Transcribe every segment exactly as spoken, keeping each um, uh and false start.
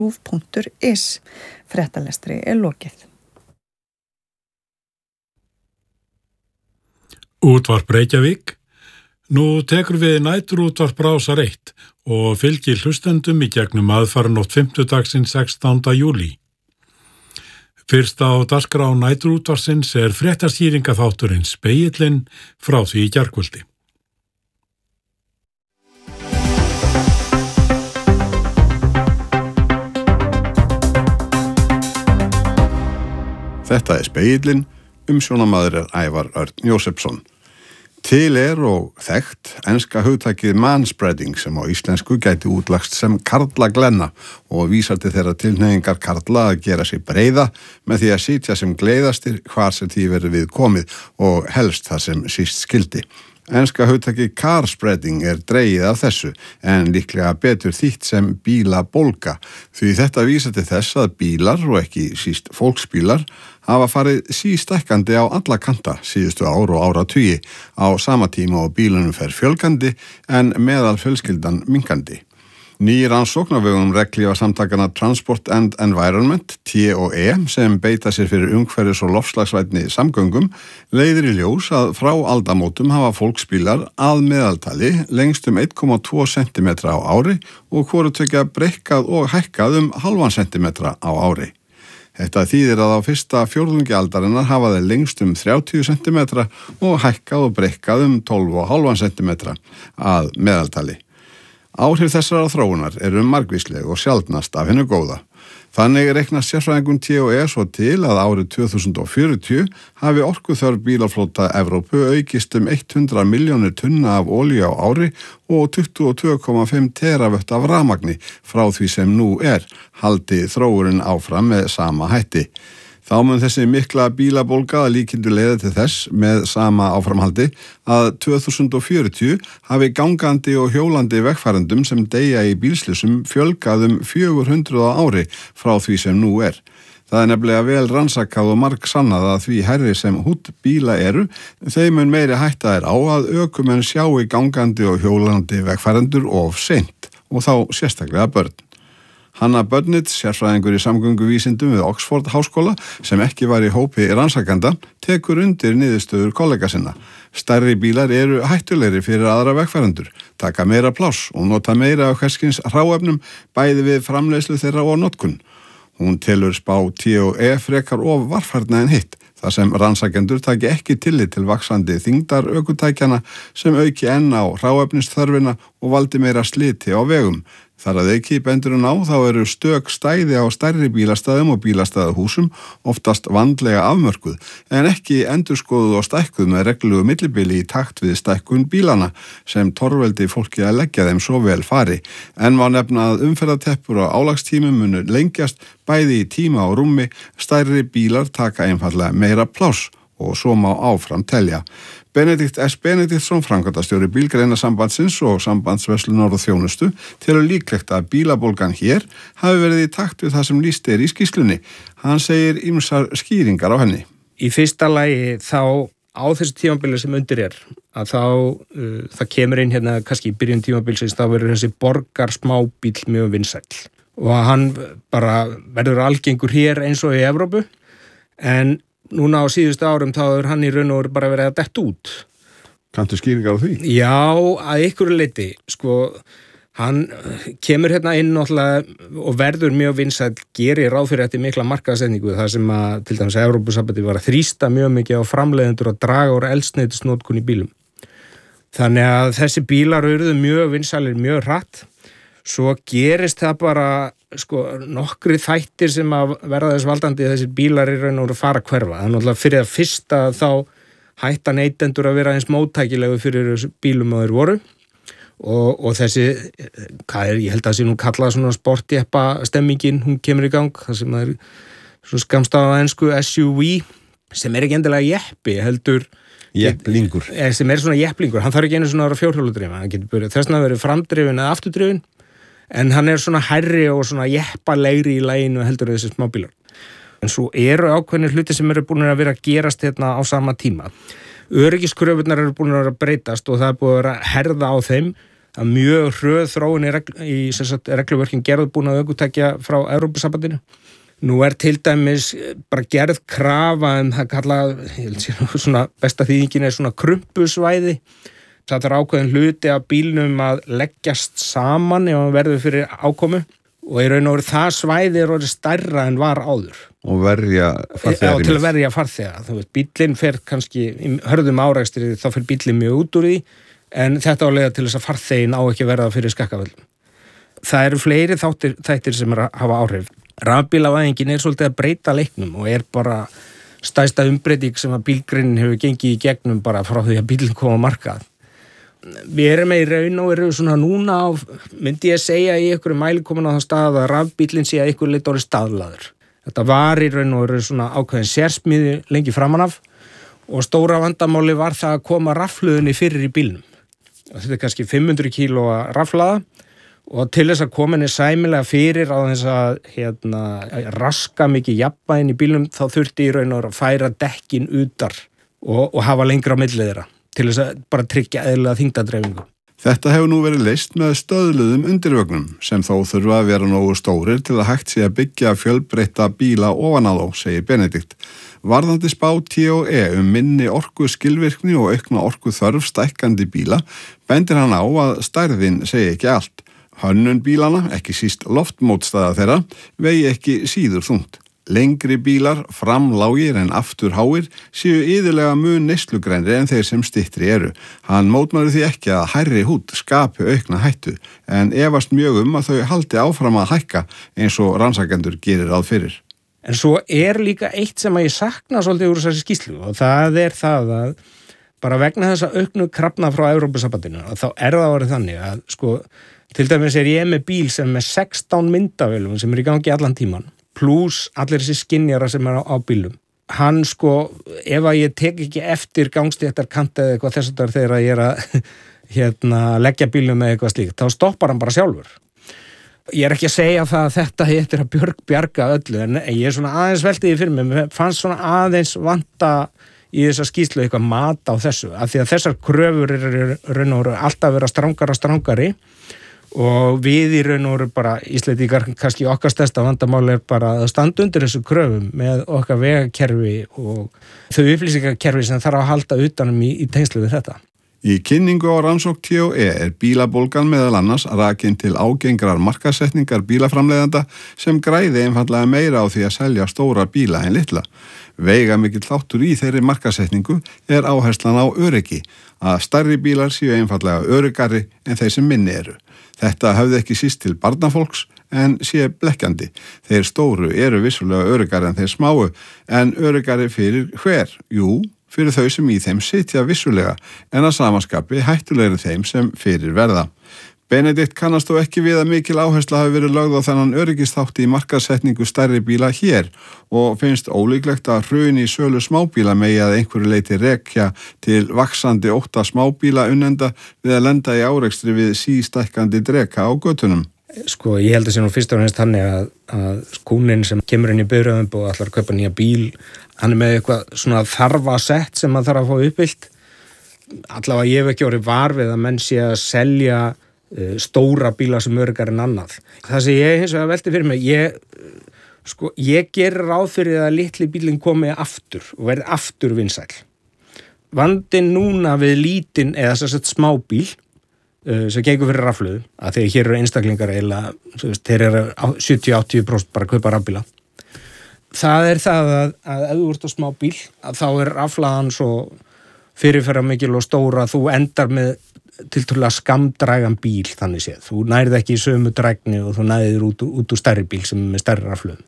rúv punktur is. Fréttalestri er lokið. Útvarp Reykjavík. Nú tekur við næturútvarp Rásar eitt og fylgir hlustendum í gegnum aðfaranótt fimmtudagsins sextánda júlí. Fyrst á dagskrá næturútvarpsins er fréttaskýringaþátturinn Spegillinn frá því í gærkvöldi. Þetta er Spegillinn, umsjónamaður er Ævar Örn Jósepsson. Til er og þekkt enska hugtakið manspreading sem á íslensku gæti útlagst sem karlaglenna og vísar til þeirra tilhneigingar karla að gera sig breiða með því að sitja sem gleiðastir hvar sem því verður við komið og helst það sem síst skildi. Enska hugtakið carspreading er dregið af þessu en líklega betur þýtt sem bílabólga því þetta vísar til þess að bílar og ekki síst fólksbílar hafa farið sístækkandi á alla kanta síðustu ár og áratugi á sama tíma og bílunum fer fjölgandi en meðal fjölskyldan minkandi. Ný rannsókn á vegum regnhlífasamtakanna Transport and Environment, T og E, sem beita sér fyrir umhverfis- og loftslagsvænni samgöngum, leiðir í ljós að frá aldamótum hafa fólksbílar að meðaltali lengst um einn komma tvo sentimetra á ári og hvoru tveggja breikkað og hækkað um hálfan sentimetra á ári. Þetta þýðir að á fyrsta fjórðungi aldarinnar hafa þeir lengst um þrjátíu sentimetra og hækkað og breikkað um tólf komma fimm sentimetra að meðaltali. Áhrif þessara þróunar eru margvísleg og sjaldnast af hennu góða. Þannig reiknast sérfræðingun T og E svo til að árið tvö þúsund fjörutíu hafi orkuþörf bílaflota Evrópu aukist um hundrað milljónir tunna af olíu á ári og tuttugu og tvö komma fimm teravött af rafmagni frá því sem nú er, haldi þróunin áfram með sama hætti. Þá mun þessi mikla bílabólga að líkindu leiða til þess með sama áframhaldi að tvö þúsund fjörutíu hafi gangandi og hjólandi vegfarendum sem deyja í bílslysum fjölgað um fjögur hundruð á ári frá því sem nú er. Það er nefnilega vel rannsakað og margsannað að því hærri sem hútt bíla eru, þeim mun meiri hætta er á að ökumenn sjái gangandi og hjólandi vegfarendur of seint og þá sérstaklega börn. Hanna Bönnitz, sérfræðingur í samgönguvísindum við Oxford háskóla, sem ekki var í hópi rannsakanda, tekur undir niðurstöður kollega sinna. Stærri bílar eru hættulegri fyrir aðra vegfarendur, taka meira pláss og nota meira af hverskins hráefnum bæði við framleiðslu þeirra og notkun. Hún telur spá T og E frekar of varfærna en hitt, þar sem rannsakendur taki ekki tillit til vaxandi þyngdar ökutækjana sem auki enn á hráefnisþörfina og valdi meira sliti á vegum. Þar að auki bendur hún á þá eru stök stæði á stærri bílastæðum og bílastæðahúsum oftast vandlega afmörkuð en ekki endurskoðuð og stækkuð með reglulegu millibili í takt við stækkun bílana sem torveldi fólki að leggja þeim svo vel fari. En má nefna að umferðarteppur og álagstímum munu lengjast bæði í tíma og rúmi, stærri bílar taka einfallega meira pláss og svo má áfram telja. Benedikt S. Benediktsson, framkvæmdastjóri Bílgreinasambandsins og Sambandsverslunar og þjónustu, telur líklegt að bílabólgan hér hafi verið í takt við það sem lýst er í skýrslunni. Hann segir ýmsar skýringar á henni. Í fyrsta lagi þá á þessu tímabili sem undir er, að þá uh, það kemur inn hérna kannski í byrjun tímabilsins, þá verður þessi borgar smábíl mjög vinsæll og hann bara verður algengur hér eins og í Evrópu, en núna á síðustu árum þá er hann í raun og bara verið að detta út. Kanntu skýringar á því? Já, að ykkur leyti, sko, hann kemur hérna inn náttúrulega og verður mjög vinsæll, gerir ráð fyrir þetta mikla markaðssetningu, þar sem að til dæmis Evrópusambandið var að þrýsta mjög mikið á framleiðendur að draga úr eldsneytisnotkun í bílum. Þannig að þessi bílar urðu mjög vinsælir mjög hratt. Svo gerist það bara sko nokkri þættir sem að verða þess valdandi að þessir bílar í raun og veru fara að hverfa. Það er náttúrulega fyrir að fyrsta þá hætta neytendur að vera eins móttækilegu fyrir þessu bílum að þeir voru og, og þessi, hvað er, ég held að það sé nú kallað svona sportjeppa stemmingin, hún kemur í gang, það sem það er svona skamstafað á ensku S U V sem er ekki endilega jeppi, heldur Jepplingur. Sem er svona jepplingur, hann þarf ekki einu svona að vera fjórhjóludrifin, hann getur byrjað þess að vera framdrifin eða afturdrifin, en hann er svona hærri og svona jeppalegri í laginu heldur þessi smábílar. En svo eru ákveðnir hluti sem eru búin að vera að gerast hérna á sama tíma. Öryggiskröfurnar eru búin að vera að breytast og það er búin að vera að herða á þeim. að mjög hröð þróun í, regl, í regluvörkin gerðbúna ökutækja frá Evrópusambandinu. Nú er til dæmis bara gerð krafa um það kallað, ég vil sé nú svona besta þýðingin er svona krumpusvæði. Það er ákveðin hluti af bílnum að leggjast saman ef hann verður fyrir ákomu og í raun og veru það svæði er orðið stærra en var áður. Og verja farþega. Já, til að verja farþega. Þú veist, bíllinn fer kannski, í hörðum árekstri þá fer bíllinn mjög út úr því, en þetta á leiða til þess að farþegin á ekki að verða fyrir skakkavöldum. Það eru fleiri þáttir, þættir sem er að hafa áhrif. Rafbílavæðingin er svolítið að breyta leiknum og er bara stærsta umbreyting sem að bílgreinin hefur gengið í gegnum bara frá því að bílinn kom á markað. Við erum með í raun og veru svona núna á, myndi ég segja í einhverju mæli komin á það stað að rafbílinn sé að einhverju lit orðið staðlaður. Þetta var í raun og veru svona ákveðin sérsmíði lengi framan af og stóra vandamáli var það að koma rafhlöðunni fyrir í bílnum. Þetta er kannski fimm hundruð kílóa rafhlaða og til þess að koma henni sæmilega fyrir á þess að hérna, raska mikið jafnvægin í bílnum þá þurfti í raun og veru að færa dekkin utar og, og hafa lengra á milli þeirra til þess að bara tryggja eðlilega þyngdardreifingu. Þetta hefur nú verið leyst með stöðluðum undirvögnum sem þó þurfa að vera nógu stórir til að hægt sé að byggja fjölbreytta bíla ofan á þá, segir Benedikt. Varðandi spá T og E um minni orku skilvirkni og aukna orku þörf stækkandi bíla bendir hann á að stærðin segi ekki allt. Hönnun bílana, ekki síst loftmótstaða þeirra, vegi ekki síður þungt. Lengri bílar, framlágir en afturháir, séu iðulega mun neyslugrænri en þeir sem styttri eru. Hann mótmælir því ekki að hærri hút skapi aukna hættu, en efast mjög um að þau haldi áfram að hækka eins og rannsakendur gerir ráð fyrir. En svo er líka eitt sem að ég sakna svolítið úr þessari skýrslu og það er það að bara vegna þess að auknu krafna frá Evrópusambandinu þá er það orðið þannig að sko, til dæmis er ég með bíl sem er sextán myndavélum sem er í gangi allan tíman. Plus allir þessi skynjara sem er á, á bílum. Hann sko, ef að ég tek ekki eftir gangstéttar kanta eða eitthvað þess að þegar ég er að hérna, leggja bílum með eitthvað slíkt, þá stoppar hann bara sjálfur. Ég er ekki að segja það að þetta heitir að björg bjarga öllu, en ég er svona aðeins veltiði fyrir mig, mér fannst svona aðeins vanta í þessa skýrslu eitthvað mat á þessu, af því að þessar kröfur eru raun og veru alltaf vera strangara strangari og við í raun og veru bara Íslendingar kannski okkar stærsta vandamál er bara að standa undir þessu kröfum með okkar vegakerfi og þau upplýsingakerfi sem þarf að halda utanum í, í tengslu við þetta. Í kynningu á rannsókn T og E er bílabólgan meðal annars rakin til ágengrar markaðssetningar bílaframleiðanda sem græði einfallega meira á því að selja stóra bíla en litla. Veiga mikill þáttur í þeirri markaðssetningu er áherslan á öryggi, að stærri bílar séu einfallega öryggari en þeir sem minni eru. Þetta hafði ekki síst til barnafólks en sé blekkjandi. Þeir stóru eru vissulega öryggari en þeir smáu, en öryggari fyrir hver? Jú, fyrir þau sem í þeim sitja vissulega, en að samanskapi hættulegri þeim sem fyrir verða. Benedikt kannast þó ekki við að mikil áhersla hafi verið lögð á þennan öryggisþátti í markaðssetningu stærri bíla hér og finnst ólíklegt að hrun í sölu smábíla megi að einhverju leyti rekja til vaxandi ótta smábíla unnenda við að lenda í árekstri við sístækkandi dreka á götunum. Sko, ég held að sé nú fyrst og fremst þannig að, að kúnin sem kemur inn í bifreiðum og ætlar að kaupa nýja bíl, hann er með eitthvað svona þarfa sett sem hann þarf að fá uppfyllt. Allavega ég hef ekki orðið var við að menn sé að selja uh, stóra bíla sem öryggar en annað. Það sem ég hins vegar velti fyrir mig, ég, sko, ég gerir ráð fyrir að litli bílinn komi aftur og verði aftur vinsæll. Vandinn núna við lítinn eða þess að smábíl sem gengur fyrir rafluðu, að þegar hér eru einstaklingar eiginlega, þeir eru sjötíu til áttatíu prósent bara að kaupa rafbíla. Það er það að, að ef þú ert á smá bíl, að þá er raflaðan svo fyrirferða mikil og stóra að þú endar með tiltölulega skamdrægan bíl þannig séð. Þú nærið ekki í sömu drægni og þú nærið út, út úr stærri bíl sem er með stærri rafluðu.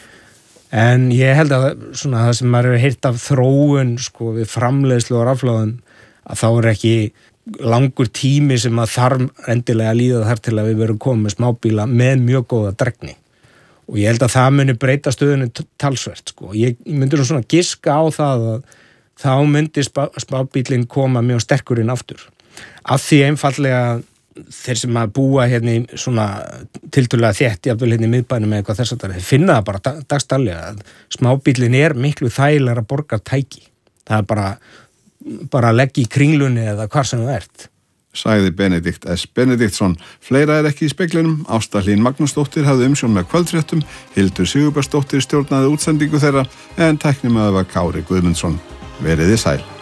En ég held að svona það sem maður hefur heyrt af þróun sko, við framleiðslu og raflaðum, að þá er ekki langur tími sem að þarf endilega að líða þar til að við verum komið með smábíla með mjög góða drægni og ég held að það muni breyta stöðunni talsvert sko. Ég myndi nú svona giska á það að þá myndi smábílinn koma mjög sterkur inn aftur af því einfallega þeir sem að búa hérna í svona tiltölulega þétt jafnvel hérna í miðbænum með eitthvað þess að þeir finna það bara dagsdaglega að smábílinn er miklu þægilegra borgartæki. Það er bara bara að leggja í kringlunni eða hvar sem þú ert. sagði Benedikt S. Benediktsson. Fleira er ekki í speglinum. Ásta Hlín Magnúsdóttir hafði umsjón með kvöldfréttum, Hildur Sigurbergsdóttir stjórnaði útsendingu þeirra en tæknimaður var Kári Guðmundsson. Veriði sæl.